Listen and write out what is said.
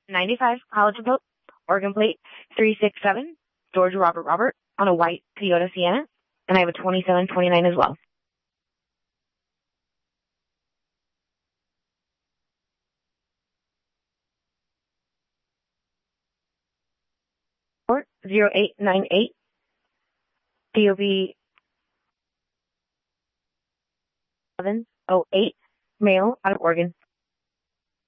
95 College Boat, Oregon plate 367, Georgia Robert on a white Toyota Sienna, and I have a 2729 as well. 0898 DOB 708 male out of Oregon.